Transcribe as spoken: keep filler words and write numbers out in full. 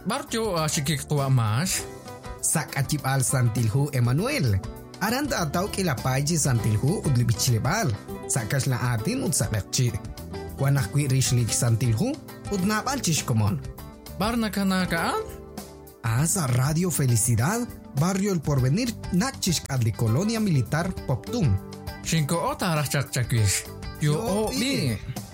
barjo ashikik tua mas. Sak achip al Santilhu Emmanuel. Aranda ataw kila paji Santilhu udlibichilebal. Sakas la atin ud sakakchi. Wanak kwi rishlik Santilhu ud napal chishkomon. Barna kanakaan? Asa Radio Felicidad, Barrio El Porvenir, Nachishk adli Colonia Militar Poptum. Shinko ota rachak chakwish. Yo o bi.